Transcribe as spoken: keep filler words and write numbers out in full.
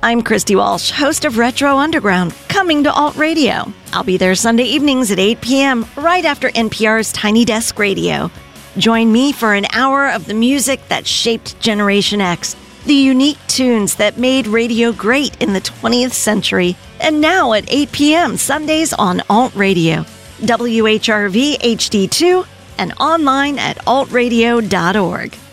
I'm Christy Walsh, host of Retro Underground, coming to Alt Radio. I'll be there Sunday evenings at eight p.m., right after N P R's Tiny Desk Radio. Join me for an hour of the music that shaped Generation X, the unique tunes that made radio great in the twentieth century, and now at eight p.m. Sundays on Alt Radio, W H R V H D two, and online at alt radio dot org.